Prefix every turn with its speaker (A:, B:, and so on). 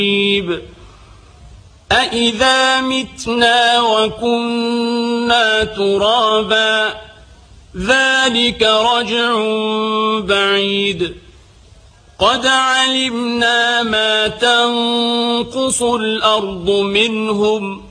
A: أإذا متنا وكنا ترابا ذلك رجع بعيد قد علمنا ما تنقص الأرض منهم